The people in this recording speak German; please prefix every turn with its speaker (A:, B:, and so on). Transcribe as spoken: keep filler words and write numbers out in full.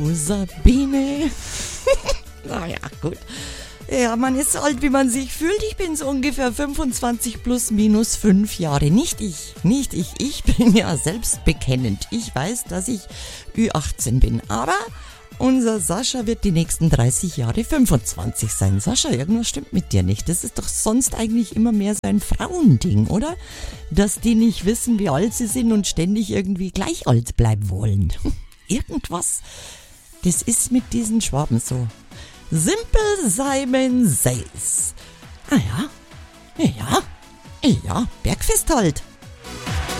A: Sabine. Naja, gut. Ja, man ist so alt, wie man sich fühlt. Ich bin so ungefähr fünfundzwanzig plus minus fünf Jahre. Nicht ich, nicht ich. Ich bin ja selbstbekennend. Ich weiß, dass ich Ü achtzehn bin. Aber unser Sascha wird die nächsten dreißig Jahre fünfundzwanzig sein. Sascha, irgendwas stimmt mit dir nicht. Das ist doch sonst eigentlich immer mehr so ein Frauending, oder? Dass die nicht wissen, wie alt sie sind und ständig irgendwie gleich alt bleiben wollen. Irgendwas. Das ist mit diesen Schwaben so. Simpel Simon Says. Ah ja, ja, ja, Bergfest halt.